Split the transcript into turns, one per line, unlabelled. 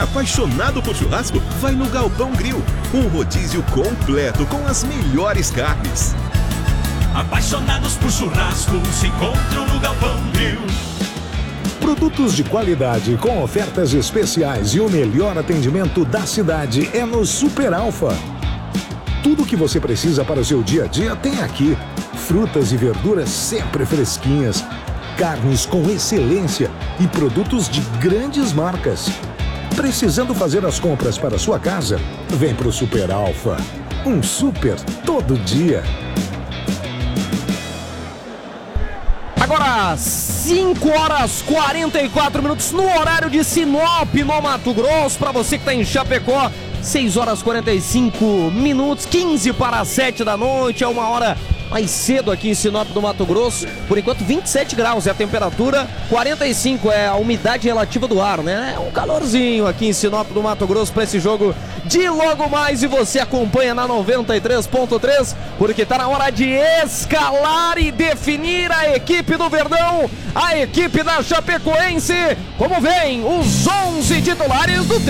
Apaixonado por churrasco? Vai no Galpão Grill. Um rodízio completo com as melhores carnes.
Apaixonados por churrasco se encontram no Galpão Grill.
Produtos de qualidade com ofertas especiais e o melhor atendimento da cidade é no Super Alfa. Tudo o que você precisa para o seu dia a dia tem aqui. Frutas e verduras sempre fresquinhas, carnes com excelência e produtos de grandes marcas. Precisando fazer as compras para a sua casa? Vem pro Super Alfa. Um super todo dia.
Agora, 5h44 no horário de Sinop, no Mato Grosso. Para você que está em Chapecó, 6h45, 15 para as 7 da noite. É uma hora mais cedo aqui em Sinop, do Mato Grosso. Por enquanto, 27 graus é a temperatura, 45 é a umidade relativa do ar, né? É um calorzinho aqui em Sinop, do Mato Grosso, para esse jogo de logo mais. E você acompanha na 93.3, porque tá na hora de escalar e definir a equipe do Verdão, a equipe da Chapecoense. Como vem os 11 titulares do